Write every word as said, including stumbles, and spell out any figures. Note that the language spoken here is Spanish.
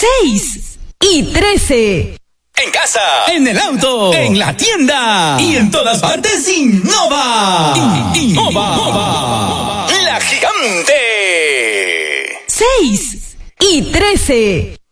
seis y trece. En casa, en el auto, en la tienda y en todas partes innova. Innova. La gigante. seis y trece.